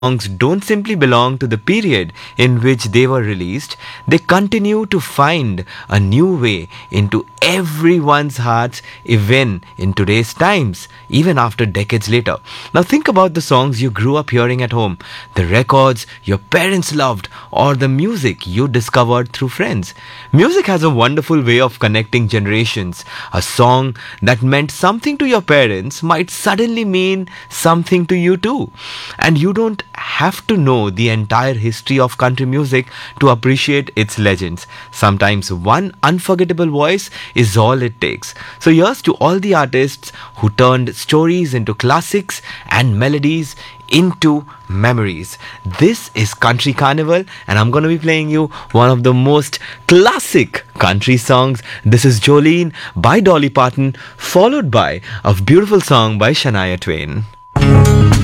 songs don't simply belong to the period in which they were released, they continue to find a new way into everyone's hearts, even in today's times, even after decades later. Now, think about the songs you grew up hearing at home, the records your parents loved, or the music you discovered through friends. Music has a wonderful way of connecting generations. A song that meant something to your parents might suddenly mean something to you too. And you don't have to know the entire history of country music to appreciate its legends. Sometimes one unforgettable voice is all it takes. So here's to all the artists who turned stories into classics and melodies into memories. This is Country Carnival, and I'm going to be playing you one of the most classic country songs. This is Jolene by Dolly Parton, followed by a beautiful song by Shania Twain.